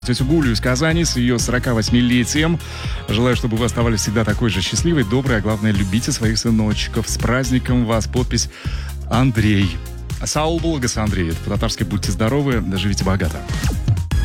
Тетю Гулю из Казани с ее 48-летием. Желаю, чтобы вы оставались всегда такой же счастливой, доброй, а главное, любите своих сыночков. С праздником вас. Подпись Андрей. Саул Булгас Андрей. Это по-татарски «Будьте здоровы, живите богато».